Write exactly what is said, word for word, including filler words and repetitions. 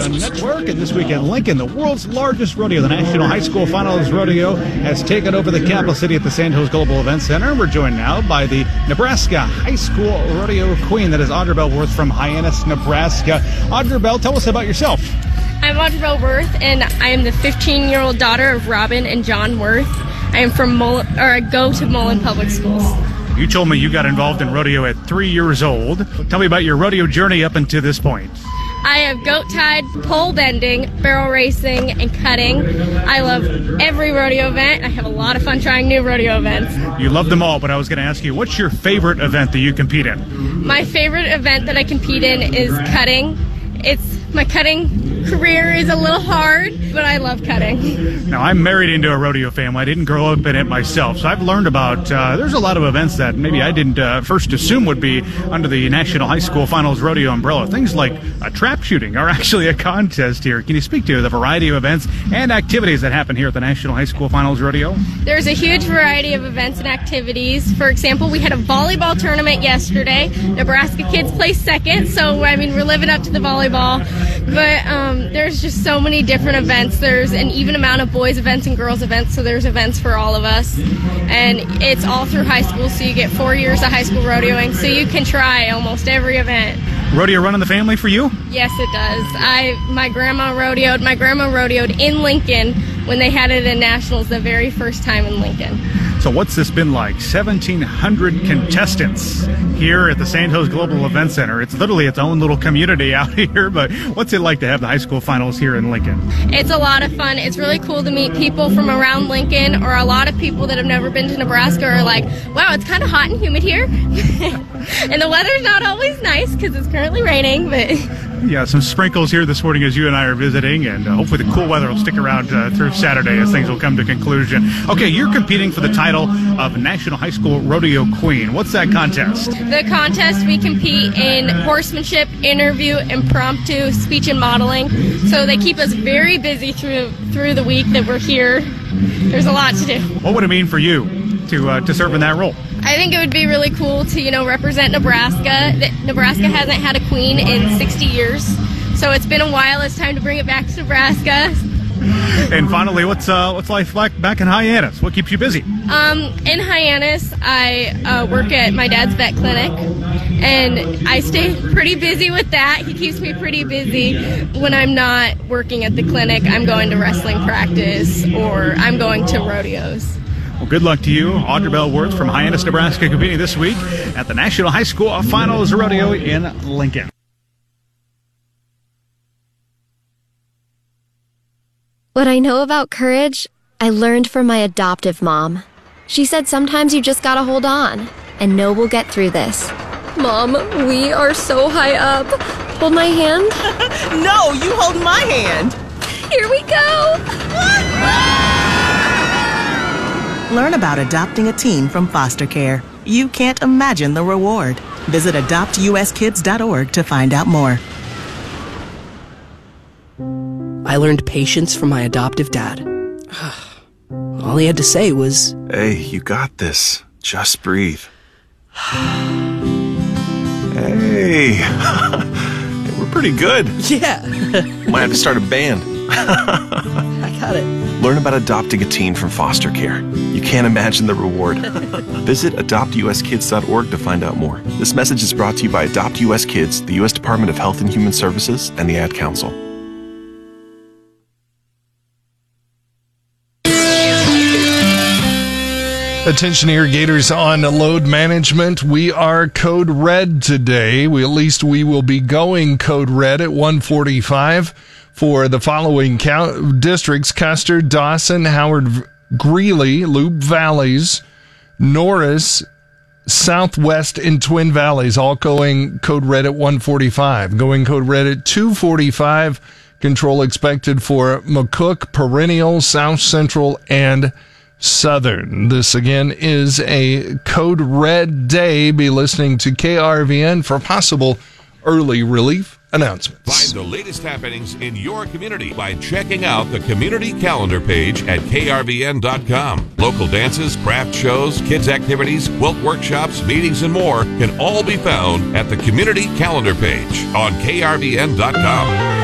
Radio Network, and this week in Lincoln, the world's largest rodeo, the National High School Finals Rodeo, has taken over the capital city at the Sandhills Global Event Center. We're joined now by the Nebraska High School Rodeo Queen, that is Audra Bell Worth from Hyannis, Nebraska. Audra Bell, tell us about yourself. I'm Audra Bell Worth, and I am the fifteen-year-old daughter of Robin and John Worth. I am from Mullen, or I go to Mullen Public Schools. You told me you got involved in rodeo at three years old. Tell me about your rodeo journey up until this point. I have goat tied, pole bending, barrel racing, and cutting. I love every rodeo event. I have a lot of fun trying new rodeo events. You love them all, but I was going to ask you, what's your favorite event that you compete in? My favorite event that I compete in is cutting. It's my cutting career is a little hard, but I love cutting. Now, I'm married into a rodeo family. I didn't grow up in it myself, so I've learned about, uh, there's a lot of events that maybe I didn't uh, first assume would be under the National High School Finals Rodeo umbrella. Things like uh, trap shooting are actually a contest here. Can you speak to the variety of events and activities that happen here at the National High School Finals Rodeo? There's a huge variety of events and activities. For example, we had a volleyball tournament yesterday. Nebraska kids placed second, so I mean, we're living up to the volleyball. But um, there's just so many different events. There's an even amount of boys events and girls events, so there's events for all of us. And it's all through high school, so you get four years of high school rodeoing, so you can try almost every event. Rodeo run in the family for you? Yes, it does. I my grandma rodeoed. My grandma rodeoed in Lincoln when they had it in Nationals the very first time in Lincoln. So what's this been like? seventeen hundred contestants here at the Sandhills Global Event Center. It's literally its own little community out here, but what's it like to have the high school finals here in Lincoln? It's a lot of fun. It's really cool to meet people from around Lincoln, or a lot of people that have never been to Nebraska are like, wow, it's kind of hot and humid here. And the weather's not always nice because it's currently raining, but... Yeah, some sprinkles here this morning as you and I are visiting, and uh, hopefully the cool weather will stick around uh, through Saturday as things will come to conclusion. Okay, you're competing for the title of National High School Rodeo Queen. What's that contest? The contest, we compete in horsemanship, interview, impromptu, speech, and modeling. So they keep us very busy through through the week that we're here. There's a lot to do. What would it mean for you to uh, to serve in that role? I think it would be really cool to, you know, represent Nebraska. Nebraska hasn't had a queen in sixty years, so it's been a while. It's time to bring it back to Nebraska. And finally, what's uh, what's life like back in Hyannis? What keeps you busy? Um, in Hyannis, I uh, work at my dad's vet clinic, and I stay pretty busy with that. He keeps me pretty busy. When I'm not working at the clinic, I'm going to wrestling practice, or I'm going to rodeos. Well, good luck to you, Audra Bell Worth from Hyannis, Nebraska, competing this week at the National High School Finals Rodeo in Lincoln. What I know about courage, I learned from my adoptive mom. She said sometimes you just gotta hold on and know we'll get through this. Mom, we are so high up. Hold my hand. No, you hold my hand. Here we go. Learn about adopting a teen from foster care. You can't imagine the reward. Visit adopt u s kids dot org to find out more. I learned patience from my adoptive dad. All he had to say was, "Hey, you got this. Just breathe." Hey, we're pretty good. yeah. Might have to start a band. I got it. Learn about adopting a teen from foster care. You can't imagine the reward. Visit adopt u s kids dot org to find out more. This message is brought to you by Adopt U S Kids, the U S Department of Health and Human Services, and the Ad Council. Attention irrigators on load management. We are code red today. We, at least we will be going code red at one forty-five for the following count, districts: Custer, Dawson, Howard, Greeley, Loup Valleys, Norris, Southwest, and Twin Valleys, all going code red at one forty-five. Going code red at two forty-five. Control expected for McCook, Perennial, South Central, and Southern. This again is a code red day. Be listening to K R V N for possible early relief announcements. Find the latest happenings in your community by checking out the community calendar page at K R V N dot com. Local dances, craft shows, kids activities, quilt workshops, meetings, and more can all be found at the community calendar page on K R V N dot com.